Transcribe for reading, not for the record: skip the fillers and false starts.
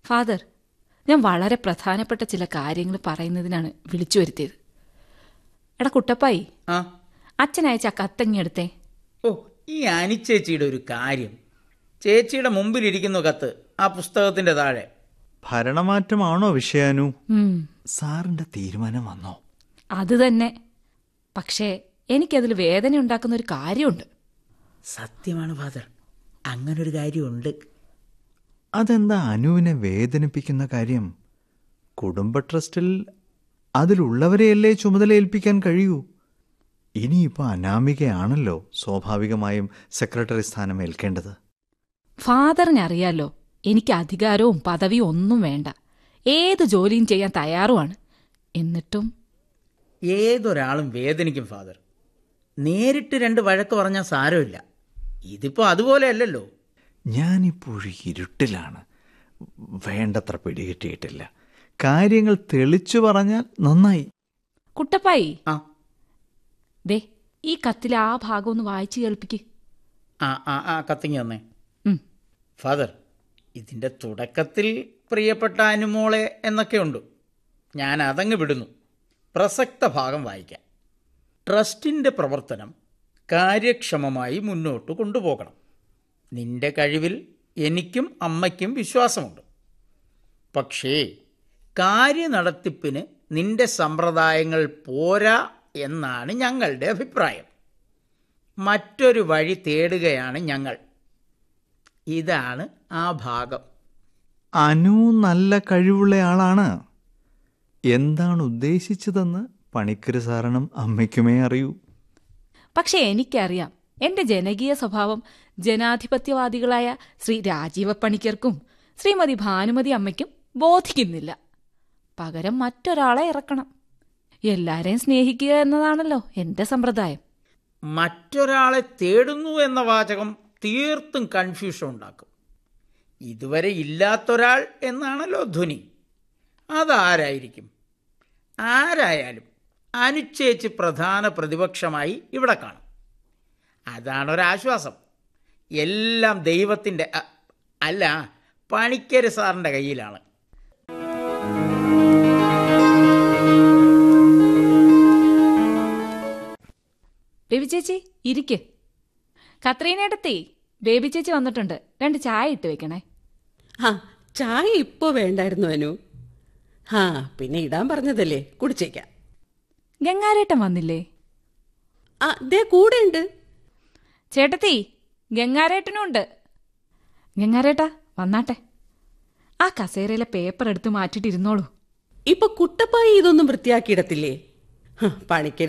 Father, ഞാൻ വളരെ പ്രധാനപ്പെട്ട ചില കാര്യങ്ങൾ പറയുന്നതിനാണ് വിളിച്ചു വരുത്തിയത്. എടാ കുട്ടപ്പായി, അച്ഛനയച്ച കത്തങ്ങിയെടുത്തേ. ഓ, ഈ അനിച്ചേച്ചിയുടെ ഒരു കാര്യം. ചേച്ചിയുടെ മുമ്പിലിരിക്കുന്നു കത്ത്, ആ പുസ്തകത്തിന്റെ താഴെ. ഭരണമാറ്റമാണോ വിഷയാനു? സാറിന്റെ തീരുമാനം വന്നോ? അത് തന്നെ. പക്ഷേ എനിക്കതിൽ വേദന ഉണ്ടാക്കുന്ന ഒരു കാര്യമുണ്ട്. സത്യമാണ് ഫാദർ, അങ്ങനൊരു കാര്യമുണ്ട്. അതെന്താ അനുവിനെ വേദനിപ്പിക്കുന്ന കാര്യം? കുടുംബ ട്രസ്റ്റിൽ അതിലുള്ളവരെയല്ലേ ചുമതല ഏൽപ്പിക്കാൻ കഴിയൂ. ഇനിയിപ്പോൾ അനാമികയാണല്ലോ സ്വാഭാവികമായും സെക്രട്ടറി സ്ഥാനം ഏൽക്കേണ്ടത്. ഫാദറിനറിയാലോ, എനിക്ക് അധികാരവും പദവിയും ഒന്നും വേണ്ട. ഏത് ജോലിയും ചെയ്യാൻ തയ്യാറുമാണ്. എന്നിട്ടും ഏതൊരാളും വേദനിക്കും ഫാദർ. നേരിട്ട് 2 വഴക്ക് പറഞ്ഞാൽ സാരമില്ല. ഇതിപ്പോൾ അതുപോലെ അല്ലല്ലോ. ഞാനിപ്പോഴും ഇരുട്ടിലാണ്, വേണ്ടത്ര പിടികിട്ടിയിട്ടില്ല. കാര്യങ്ങൾ തെളിച്ചു പറഞ്ഞാൽ നന്നായി. കുട്ടപ്പായി, ദേ ഈ കത്തിലെ ആ ഭാഗം ഒന്ന് വായിച്ചു കേൾപ്പിക്ക്. കത്തിങ്ങി വന്നേ. ഫാദർ, ഇതിൻ്റെ തുടക്കത്തിൽ പ്രിയപ്പെട്ട അനുമോളെ എന്നൊക്കെ ഉണ്ട്. ഞാൻ അതങ്ങ് വിടുന്നു. പ്രസക്ത ഭാഗം വായിക്കാം. ട്രസ്റ്റിൻ്റെ പ്രവർത്തനം കാര്യക്ഷമമായി മുന്നോട്ട് കൊണ്ടുപോകണം. നിന്റെ കഴിവിൽ എനിക്കും അമ്മയ്ക്കും വിശ്വാസമുണ്ട്. പക്ഷേ കാര്യനടത്തിപ്പിന് നിന്റെ സമ്പ്രദായങ്ങൾ പോരാ എന്നാണ് ഞങ്ങളുടെ അഭിപ്രായം. മറ്റൊരു വഴി തേടുകയാണ് ഞങ്ങൾ. ഇതാണ് ആ ഭാഗം. അനു നല്ല കഴിവുള്ളയാളാണ്. എന്താണ് ഉദ്ദേശിച്ചതെന്ന് പണിക്കര് സാറിനും അമ്മയ്ക്കുമേ അറിയൂ. പക്ഷെ എനിക്കറിയാം, എന്റെ ജനകീയ സ്വഭാവം ജനാധിപത്യവാദികളായ ശ്രീ രാജീവ പണിക്കർക്കും ശ്രീമതി ഭാനുമതി അമ്മയ്ക്കും ബോധിക്കുന്നില്ല. പകരം മറ്റൊരാളെ ഇറക്കണം. എല്ലാരെയും സ്നേഹിക്കുക എന്നതാണല്ലോ എന്റെ സമ്പ്രദായം. മറ്റൊരാളെ തേടുന്നു എന്ന വാചകം തീർത്തും കൺഫ്യൂഷൻ ഉണ്ടാക്കും. ഇതുവരെ ഇല്ലാത്തൊരാൾ എന്നാണല്ലോ ധ്വനി. അതാരായിരിക്കും? ആരായാലും അനുചേച്ച് പ്രധാന പ്രതിപക്ഷമായി ഇവിടെ കാണും. അതാണൊരാശ്വാസം. എല്ലാം ദൈവത്തിൻ്റെ അല്ല, പണിക്കര് സാറിൻ്റെ കയ്യിലാണ്. ബേബി ചേച്ചി ഇരിക്ക്. കത്രീനേടത്തി, ബേബി ചേച്ചി വന്നിട്ടുണ്ട്. 2 ചായ ഇട്ട് വെക്കണേ. ചായ ഇപ്പോ വേണ്ടായിരുന്നു അനു. പിന്നെ ഇടാൻ പറഞ്ഞതല്ലേ, കുടിച്ചേക്കാം. ഗംഗാരേട്ടൻ വന്നില്ലേ? ദേ കൂടെ ഉണ്ട്. ചേട്ടത്തി, ഗംഗാരേട്ടനും ഉണ്ട്. ഗംഗാരേട്ടാ വന്നാട്ടെ. ആ കസേരയിലെ പേപ്പർ എടുത്ത് മാറ്റിട്ടിരുന്നോളൂ. ഇപ്പൊ കുട്ടപ്പായി ഇതൊന്നും വൃത്തിയാക്കിയിടത്തില്ലേ? പണിക്ക്